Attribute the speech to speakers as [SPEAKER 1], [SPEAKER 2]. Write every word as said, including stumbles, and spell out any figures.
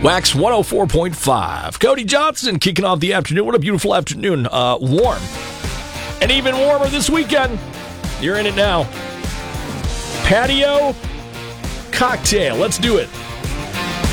[SPEAKER 1] Wax one oh four point five. Cody Johnson kicking off the afternoon. What a beautiful afternoon. Uh, warm. And even warmer this weekend. You're in it now. Patio cocktail. Let's do it.